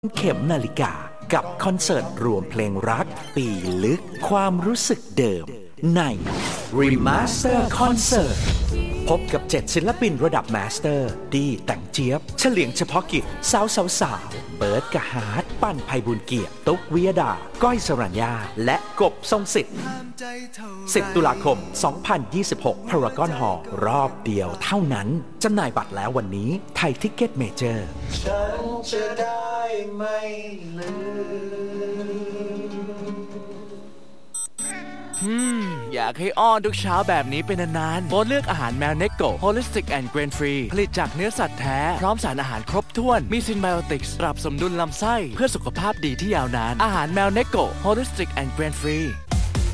เข็มนาฬิกากับคอนเสิร์ตรวมเพลงรักปีลึกความรู้สึกเดิมใน Remaster Concert พบกับ7ศิลปินระดับมาสเตอร์ดีแต่งเจี๊ยบเฉลียงเฉพาะกิจสาวเบิร์ดกะฮาร์ดปั้นไพบุญเกียรติตุ๊กวิยดาก้อยสรัญญาและกบทรงสิทธิ์10 ตุลาคม 2026 พารากอนฮอลล์รอบเดียวเท่านั้นจำหน่ายบัตรแล้ววันนี้ไทยทิกเก็ตเมเจอร์ฉันจะได้ไม่ลืมอยากให้อ้อนทุกเช้าแบบนี้เป็นนานๆโปรดเลือกอาหารแมวเนโก Holistic and Grain Free ผลิตจากเนื้อสัตว์แท้พร้อมสารอาหารครบถ้วนมีซินไบโอติกส์ปรับสมดุลลำไส้เพื่อสุขภาพดีที่ยาวนานอาหารแมวเนโก Holistic and Grain Free